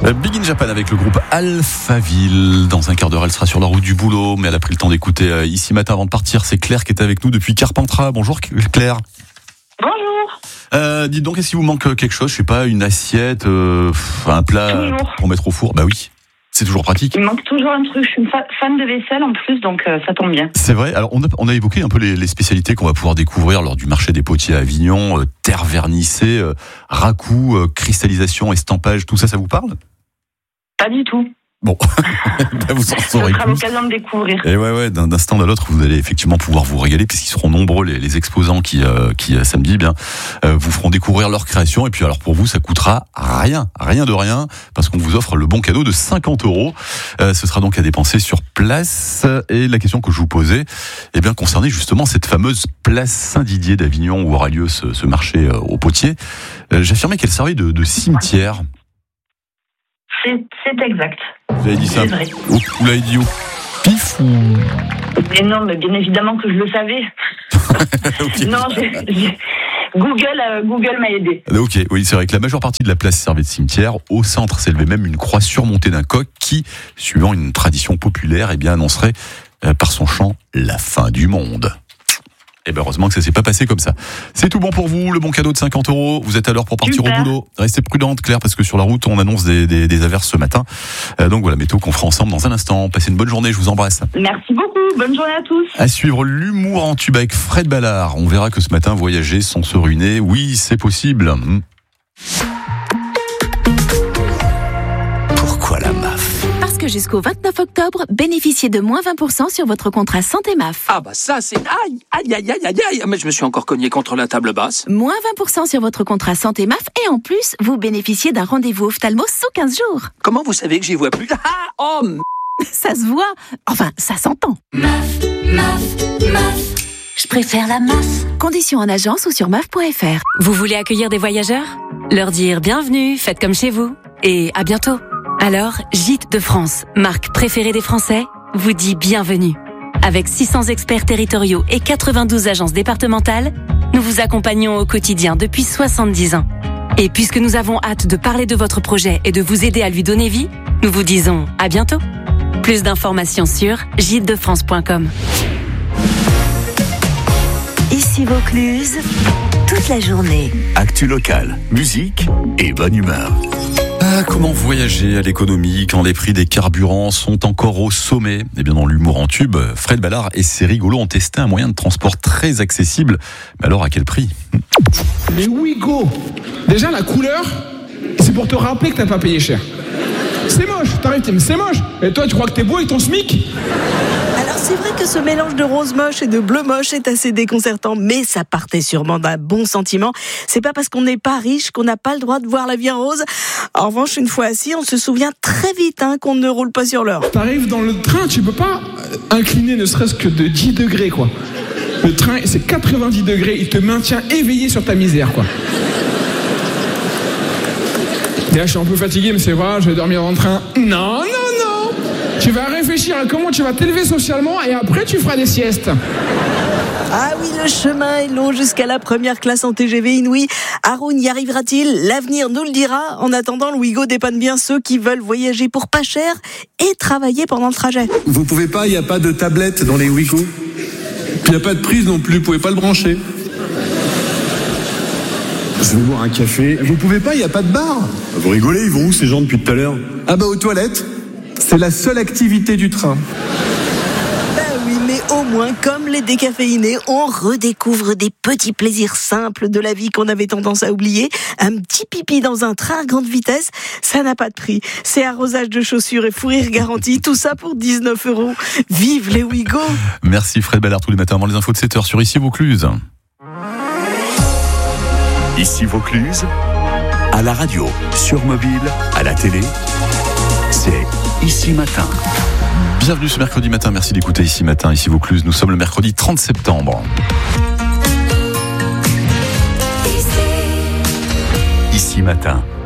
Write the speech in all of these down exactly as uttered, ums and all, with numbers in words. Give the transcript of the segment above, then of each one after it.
Big in Japan avec le groupe Alphaville. Dans un quart d'heure, elle sera sur la route du boulot, mais elle a pris le temps d'écouter euh, ici matin avant de partir. C'est Claire qui est avec nous depuis Carpentras. Bonjour Claire. Bonjour. Euh, dites donc, est-ce qu'il vous manque quelque chose? Je sais pas, une assiette, euh, un plat toujours. Pour mettre au four? Bah oui. C'est toujours pratique. Il me manque toujours un truc. Je suis une fa- fan de vaisselle en plus, donc euh, ça tombe bien. C'est vrai. Alors, on a, on a évoqué un peu les, les spécialités qu'on va pouvoir découvrir lors du marché des potiers à Avignon. Euh, terre vernissée, euh, ragoût, euh, cristallisation, estampage, tout ça, ça vous parle? Pas du tout. Bon, ben vous en saurez Ce sera plus. l'occasion de découvrir. Et ouais, ouais, d'un, d'un stand à l'autre, vous allez effectivement pouvoir vous régaler, puisqu'ils seront nombreux, les, les exposants qui, euh, qui euh, samedi, bien, euh, vous feront découvrir leur création. Et puis, alors pour vous, ça coûtera rien, rien de rien, parce qu'on vous offre le bon cadeau de cinquante euros. Euh, ce sera donc à dépenser sur place. Et la question que je vous posais, eh bien, concernait justement cette fameuse place Saint-Didier d'Avignon où aura lieu ce, ce marché euh, au potier. Euh, j'affirmais qu'elle servait de, de cimetière. C'est, c'est exact. Vous avez dit ça? C'est vrai. Ou vous l'avez dit au pif ou... Mais non, mais bien évidemment que je le savais. Okay. Non, j'ai, j'ai... Google, euh, Google m'a aidé. Ok, oui, c'est vrai que la majeure partie de la place servait de cimetière. Au centre s'élevait même une croix surmontée d'un coq qui, suivant une tradition populaire, eh bien, annoncerait euh, par son chant la fin du monde. Et bien heureusement que ça s'est pas passé comme ça. C'est tout bon pour vous, le bon cadeau de cinquante euros. Vous êtes à l'heure pour partir Super. Au boulot. Restez prudente, Claire, parce que sur la route, on annonce des, des, des averses ce matin. Euh, donc voilà, météo qu'on fera ensemble dans un instant. Passez une bonne journée, je vous embrasse. Merci beaucoup. Bonne journée à tous. À suivre l'humour en tube avec Fred Ballard. On verra que ce matin, voyager sans se ruiner, oui, c'est possible. Pourquoi la M A F? Parce que jusqu'au vingt-neuf octobre, bénéficiez de moins vingt pour cent sur votre contrat santé M A F. Ah bah ça c'est... Aïe, aïe, aïe, aïe, aïe, aïe. Mais je me suis encore cogné contre la table basse. Moins vingt pour cent sur votre contrat santé M A F et en plus, vous bénéficiez d'un rendez-vous ophtalmo sous quinze jours. Comment vous savez que j'y vois plus? Ah, oh, m- Ça se voit. Enfin, ça s'entend. M A F, M A F, M A F. Je préfère la M A F. Conditions en agence ou sur M A F point F R. Vous voulez accueillir des voyageurs? Leur dire bienvenue, faites comme chez vous. Et à bientôt. Alors, Gîtes de France, marque préférée des Français, vous dit bienvenue. Avec six cents experts territoriaux et quatre-vingt-douze agences départementales, nous vous accompagnons au quotidien depuis soixante-dix ans. Et puisque nous avons hâte de parler de votre projet et de vous aider à lui donner vie, nous vous disons à bientôt. Plus d'informations sur gîtes de france point com. Ici Vaucluse, toute la journée. Actu locale, musique et bonne humeur. Ah, comment voyager à l'économie quand les prix des carburants sont encore au sommet? Eh bien, dans l'humour en tube, Fred Ballard et ses rigolos ont testé un moyen de transport très accessible. Mais alors, à quel prix? Les Ouigo. Déjà, la couleur, c'est pour te rappeler que t'as pas payé cher. C'est moche, t'arrives, tu dis, mais c'est moche. Et toi, tu crois que t'es beau avec ton SMIC? Alors c'est vrai que ce mélange de rose moche et de bleu moche est assez déconcertant, mais ça partait sûrement d'un bon sentiment. C'est pas parce qu'on n'est pas riche qu'on n'a pas le droit de voir la vie en rose. En revanche, une fois assis, on se souvient très vite hein, qu'on ne roule pas sur l'or. T'arrives dans le train, tu peux pas incliner ne serait-ce que de dix degrés, quoi. Le train, c'est quatre-vingt-dix degrés, il te maintient éveillé sur ta misère, quoi. Et là, je suis un peu fatigué, mais c'est vrai, je vais dormir dans le train. Non, non, non. Tu vas réfléchir à comment tu vas t'élever socialement et après tu feras des siestes. Ah oui, le chemin est long jusqu'à la première classe en T G V inouï. Haroun y arrivera-t-il? L'avenir nous le dira. En attendant, le Ouigo dépanne bien ceux qui veulent voyager pour pas cher et travailler pendant le trajet. Vous pouvez pas, il n'y a pas de tablette dans les Ouigo. Il n'y a pas de prise non plus, vous pouvez pas le brancher. Je vais boire un café. Vous pouvez pas, il n'y a pas de bar. Vous rigolez, ils vont où ces gens depuis tout à l'heure? Ah bah aux toilettes. C'est la seule activité du train. Ben oui, mais au moins, comme les décaféinés, on redécouvre des petits plaisirs simples de la vie qu'on avait tendance à oublier. Un petit pipi dans un train à grande vitesse, ça n'a pas de prix. C'est arrosage de chaussures et fou rire garanti, tout ça pour dix-neuf euros. Vive les Ouigo! Merci Fred Ballard tous les matins avant les infos de sept heures sur Ici Vaucluse. Ici Vaucluse, à la radio, sur mobile, à la télé, c'est Ici Matin. Bienvenue ce mercredi matin, merci d'écouter Ici Matin, Ici Vaucluse. Nous sommes le mercredi trente septembre. Ici Matin,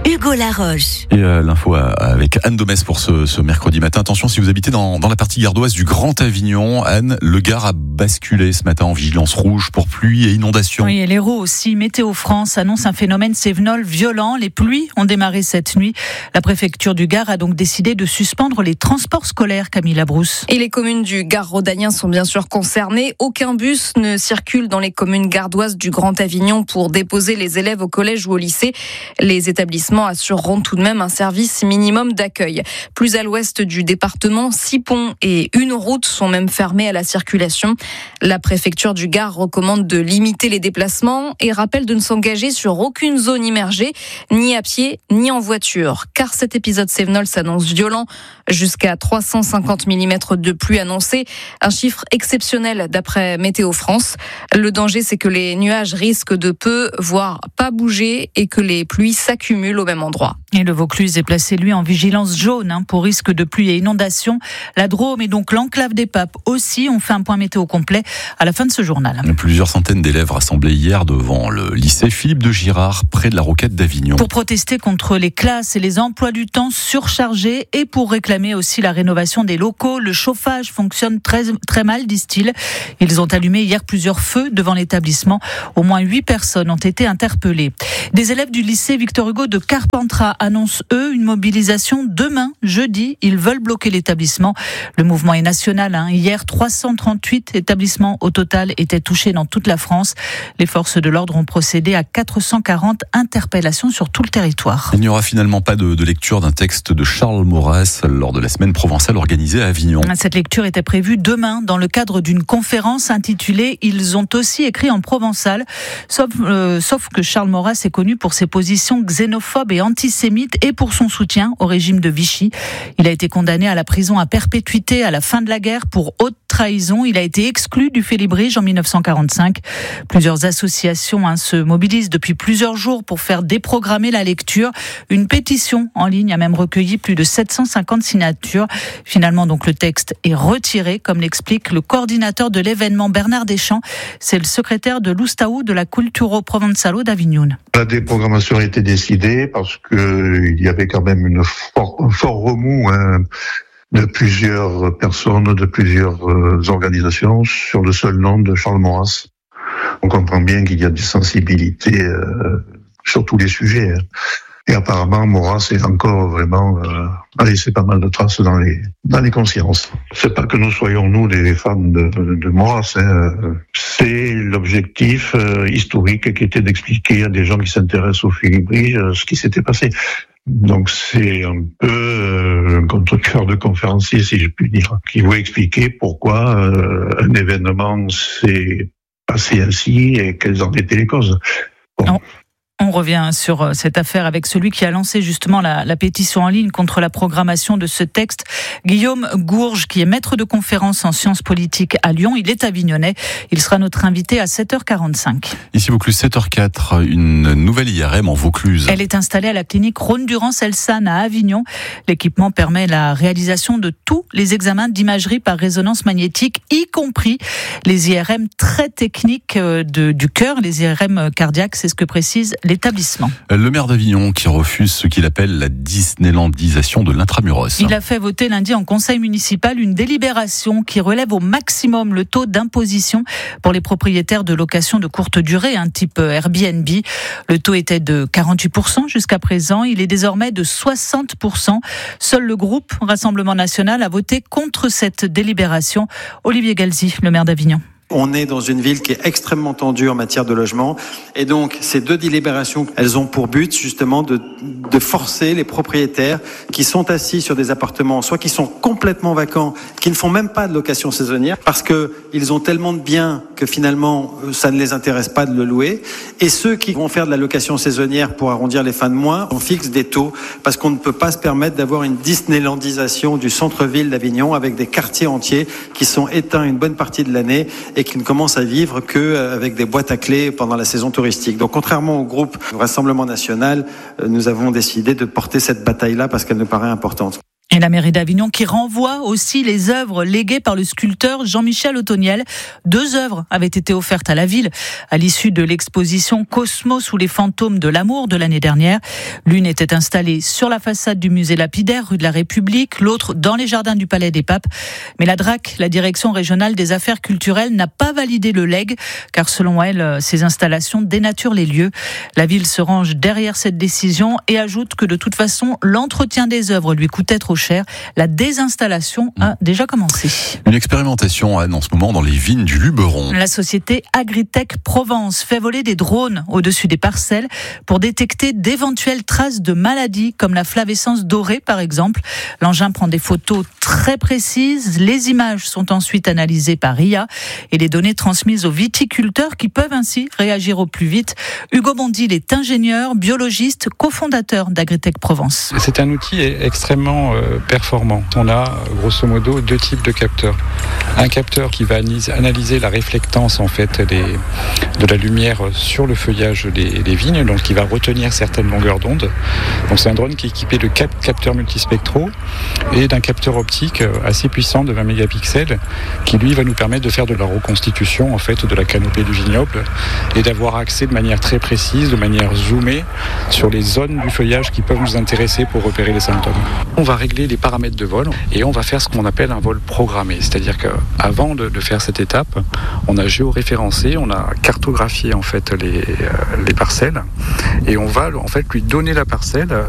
Hugo Laroche. Et euh, l'info à, avec Anne Domès pour ce, ce mercredi matin. Attention, si vous habitez dans, dans la partie gardoise du Grand Avignon, Anne, le Gard a basculé ce matin en vigilance rouge pour pluie et inondation. Oui, et l'Hérault aussi. Météo France annonce un phénomène cévenol violent. Les pluies ont démarré cette nuit. La préfecture du Gard a donc décidé de suspendre les transports scolaires, Camille Labrousse. Et les communes du Gard rhodanien sont bien sûr concernées. Aucun bus ne circule dans les communes gardoises du Grand Avignon pour déposer les élèves au collège ou au lycée. Les établissements assureront tout de même un service minimum d'accueil. Plus à l'ouest du département, six ponts et une route sont même fermés à la circulation. La préfecture du Gard recommande de limiter les déplacements et rappelle de ne s'engager sur aucune zone immergée, ni à pied, ni en voiture. Car cet épisode cévenol s'annonce violent, jusqu'à trois cent cinquante millimètres de pluie annoncée, un chiffre exceptionnel d'après Météo France. Le danger, c'est que les nuages risquent de peu, voire pas bouger, et que les pluies s'accumulent au même endroit. Et le Vaucluse est placé, lui, en vigilance jaune hein, pour risque de pluie et inondation. La Drôme et donc l'enclave des Papes aussi ont fait un point météo complet à la fin de ce journal. Plusieurs centaines d'élèves rassemblés hier devant le lycée Philippe de Girard, près de la Roquette d'Avignon. Pour protester contre les classes et les emplois du temps surchargés et pour réclamer aussi la rénovation des locaux. Le chauffage fonctionne très, très mal, disent-ils. Ils ont allumé hier plusieurs feux devant l'établissement. Au moins huit personnes ont été interpellées. Des élèves du lycée Victor Hugo de Carpentras annoncent, eux, une mobilisation demain, jeudi. Ils veulent bloquer l'établissement. Le mouvement est national. Hein. Hier, trois cent trente-huit établissements au total étaient touchés dans toute la France. Les forces de l'ordre ont procédé à quatre cent quarante interpellations sur tout le territoire. Il n'y aura finalement pas de, de lecture d'un texte de Charles Maurras lors de la semaine provençale organisée à Avignon. Cette lecture était prévue demain dans le cadre d'une conférence intitulée « Ils ont aussi écrit en provençal ». Sauf, euh, sauf que Charles Maurras est connu pour ses positions xénophobes et antisémites et pour son soutien au régime de Vichy. Il a été condamné à la prison à perpétuité à la fin de la guerre pour haute trahison. Il a été exclu du Félibrige en dix-neuf cent quarante-cinq. Plusieurs associations hein, se mobilisent depuis plusieurs jours pour faire déprogrammer la lecture. Une pétition en ligne a même recueilli plus de sept cent cinquante signatures. Finalement, donc, le texte est retiré, comme l'explique le coordinateur de l'événement, Bernard Deschamps. C'est le secrétaire de l'Oustaou de la Culturo Provenzalo d'Avignon. La déprogrammation a été décidée parce que il y avait quand même une fort, un fort remous hein, de plusieurs personnes, de plusieurs euh, organisations sur le seul nom de Charles Maurras. On comprend bien qu'il y a des sensibilités euh, sur tous les sujets. Hein. Et apparemment, Maurras est encore vraiment euh, a laissé pas mal de traces dans les dans les consciences. C'est pas que nous soyons nous des fans de, de, de Maurras. Hein. C'est l'objectif euh, historique qui était d'expliquer à des gens qui s'intéressent au Félibrige euh, ce qui s'était passé. Donc c'est un peu euh, un contre-cœur de conférencier, si je puis dire, qui veut expliquer pourquoi euh, un événement s'est passé ainsi et quelles en étaient les causes. Bon. On revient sur cette affaire avec celui qui a lancé justement la, la pétition en ligne contre la programmation de ce texte, Guillaume Gourge, qui est maître de conférence en sciences politiques à Lyon. Il est avignonnais. Il sera notre invité à sept heures quarante-cinq. Ici Vaucluse, sept heures quatre, une nouvelle I R M en Vaucluse. Elle est installée à la clinique Rhône-Durance-Elsanne à Avignon. L'équipement permet la réalisation de tous les examens d'imagerie par résonance magnétique, y compris les I R M très techniques de, du cœur, les I R M cardiaques. C'est ce que précise l'établissement. Le maire d'Avignon qui refuse ce qu'il appelle la Disneylandisation de l'intramuros. Il a fait voter lundi en conseil municipal une délibération qui relève au maximum le taux d'imposition pour les propriétaires de location de courte durée, un type Airbnb. Le taux était de quarante-huit pour cent jusqu'à présent. Il est désormais de soixante pour cent. Seul le groupe Rassemblement National a voté contre cette délibération. Olivier Galzi, le maire d'Avignon. On est dans une ville qui est extrêmement tendue en matière de logement. Et donc, ces deux délibérations, elles ont pour but, justement, de, de forcer les propriétaires qui sont assis sur des appartements, soit qui sont complètement vacants, qui ne font même pas de location saisonnière, parce que ils ont tellement de biens que finalement, ça ne les intéresse pas de le louer. Et ceux qui vont faire de la location saisonnière pour arrondir les fins de mois, on fixe des taux, parce qu'on ne peut pas se permettre d'avoir une Disneylandisation du centre-ville d'Avignon avec des quartiers entiers qui sont éteints une bonne partie de l'année et qui ne commencent à vivre qu'avec des boîtes à clés pendant la saison touristique. Donc contrairement au groupe Rassemblement National, nous avons décidé de porter cette bataille-là parce qu'elle nous paraît importante. Et la mairie d'Avignon qui renvoie aussi les œuvres léguées par le sculpteur Jean-Michel Ottoniel. Deux œuvres avaient été offertes à la ville à l'issue de l'exposition Cosmos ou les fantômes de l'amour de l'année dernière. L'une était installée sur la façade du musée lapidaire rue de la République, l'autre dans les jardins du Palais des Papes. Mais la D R A C, la direction régionale des affaires culturelles, n'a pas validé le legs car selon elle, ces installations dénaturent les lieux. La ville se range derrière cette décision et ajoute que de toute façon, l'entretien des œuvres lui coûtait trop cher. La désinstallation a déjà commencé. Une expérimentation Anne, en ce moment dans les vignes du Luberon. La société Agritech Provence fait voler des drones au-dessus des parcelles pour détecter d'éventuelles traces de maladies comme la flavescence dorée par exemple. L'engin prend des photos très précises. Les images sont ensuite analysées par I A et les données transmises aux viticulteurs qui peuvent ainsi réagir au plus vite. Hugo Bondil est ingénieur, biologiste, cofondateur d'Agritech Provence. C'est un outil extrêmement euh, performant. On a grosso modo deux types de capteurs. Un capteur qui va analyser la réflectance en fait des, de la lumière sur le feuillage des, des vignes, donc qui va retenir certaines longueurs d'onde. Donc c'est un drone qui est équipé de quatre capteurs multispectraux et d'un capteur optique assez puissant de vingt mégapixels qui lui va nous permettre de faire de la reconstitution en fait de la canopée du vignoble et d'avoir accès de manière très précise, de manière zoomée sur les zones du feuillage qui peuvent nous intéresser pour repérer les symptômes. On va régler les paramètres de vol et on va faire ce qu'on appelle un vol programmé, c'est-à-dire qu'avant de, de faire cette étape, on a géoréférencé, on a cartographié en fait les, les parcelles et on va en fait lui donner la parcelle